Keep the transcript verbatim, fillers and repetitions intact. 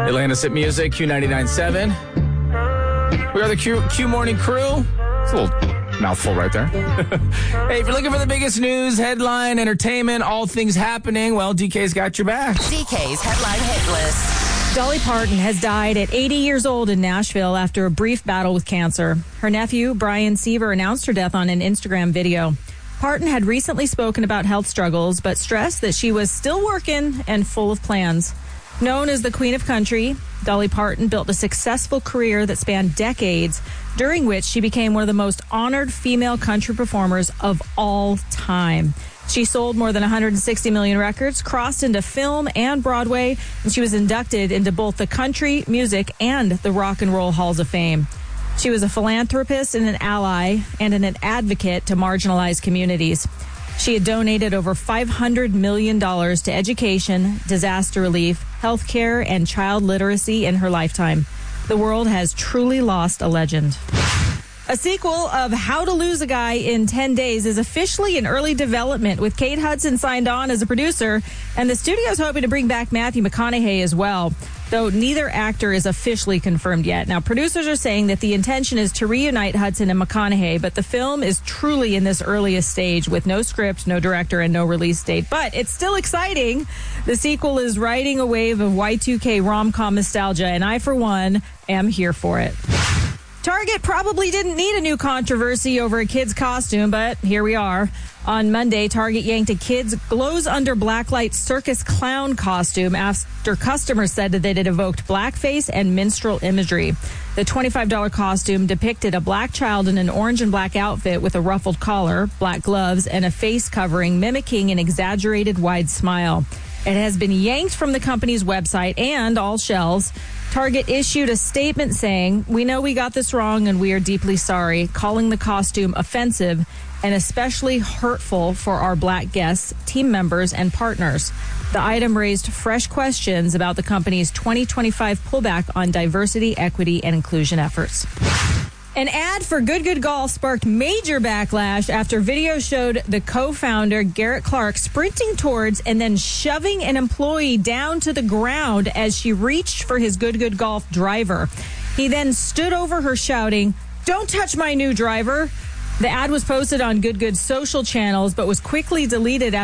Atlantis at Music, Q ninety-nine point seven. We are the Q, Q Morning Crew. It's a little mouthful right there. Hey, if you're looking for the biggest news, headline, entertainment, all things happening, well, D K's got your back. D K's Headline Hit List. Dolly Parton has died at eighty years old in Nashville after a brief battle with cancer. Her nephew, Brian Seaver, announced her death on an Instagram video. Parton had recently spoken about health struggles, but stressed that she was still working and full of plans. Known as the Queen of Country, Dolly Parton built a successful career that spanned decades, during which she became one of the most honored female country performers of all time. She sold more than one hundred sixty million records, crossed into film and Broadway, and she was inducted into both the country music and the rock and roll halls of fame. She was a philanthropist and an ally and an advocate to marginalized communities. She had donated over five hundred million dollars to education, disaster relief, healthcare, and child literacy in her lifetime. The world has truly lost a legend. A sequel of How to Lose a Guy in ten days is officially in early development, with Kate Hudson signed on as a producer, and the studio's hoping to bring back Matthew McConaughey as well, though neither actor is officially confirmed yet. Now, producers are saying that the intention is to reunite Hudson and McConaughey, but the film is truly in this earliest stage with no script, no director, and no release date. But it's still exciting. The sequel is riding a wave of Y two K rom-com nostalgia, and I, for one, am here for it. Target probably didn't need a new controversy over a kid's costume, but here we are. On Monday, Target yanked a kid's glows-under-blacklight circus clown costume after customers said that it evoked blackface and minstrel imagery. The twenty-five dollars costume depicted a black child in an orange and black outfit with a ruffled collar, black gloves, and a face covering mimicking an exaggerated wide smile. It has been yanked from the company's website and all shelves. Target issued a statement saying, "We know we got this wrong and we are deeply sorry," calling the costume offensive and especially hurtful for our black guests, team members, and partners. The item raised fresh questions about the company's twenty twenty-five pullback on diversity, equity, and inclusion efforts. An ad for Good Good Golf sparked major backlash after video showed the co-founder, Garrett Clark, sprinting towards and then shoving an employee down to the ground as she reached for his Good Good Golf driver. He then stood over her shouting, "Don't touch my new driver." The ad was posted on Good Good's social channels, but was quickly deleted after